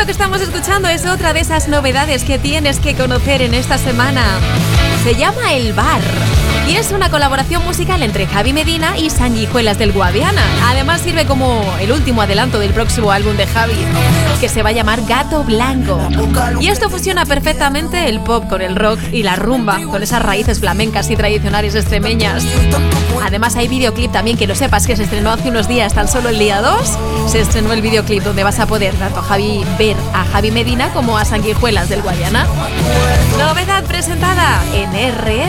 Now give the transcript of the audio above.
que estamos escuchando es otra de esas novedades que tienes que conocer en esta semana. Se llama El Bar y es una colaboración musical entre Javi Medina y Sanguijuelas del Guadiana. Además sirve como el último adelanto del próximo álbum de Javi, que se va a llamar Gato Blanco. Y esto fusiona perfectamente el pop con el rock y la rumba, con esas raíces flamencas y tradicionales extremeñas. Además hay videoclip también, que lo sepas, que se estrenó hace unos días, tan solo el día 2 se estrenó el videoclip donde vas a poder tanto ver a Javi Medina como a Sanguijuelas del Guadiana. Novedad presentada en RM.